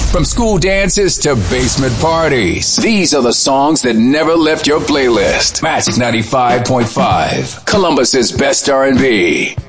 From school dances to basement parties, these are the songs that never left your playlist. Magic 95.5, Columbus's best R&B.